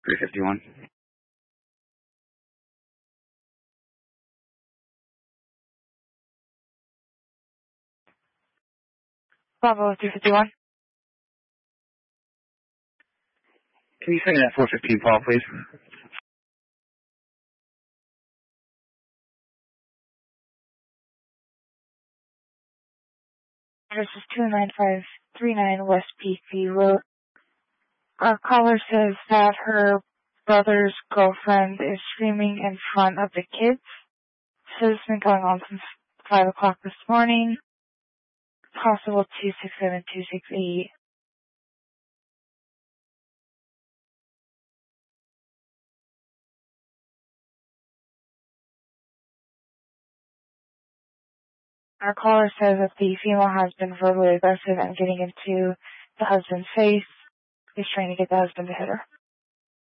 351. Bravo 351. Can you send that 415 call, please? This is 29539 West Peakview Road. Our caller says that her brother's girlfriend is screaming in front of the kids. So this has been going on since 5 o'clock this morning. Possible 267, 268. Our caller says that the female has been verbally aggressive and getting into the husband's face. He's trying to get the husband to hit her.